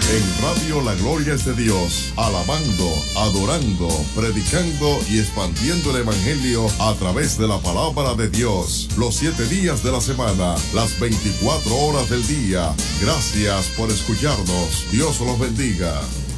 En Radio La Gloria es de Dios, alabando, adorando, predicando y expandiendo el Evangelio a través de la palabra de Dios, los 7 días de la semana, las 24 horas del día. Gracias por escucharnos. Dios los bendiga.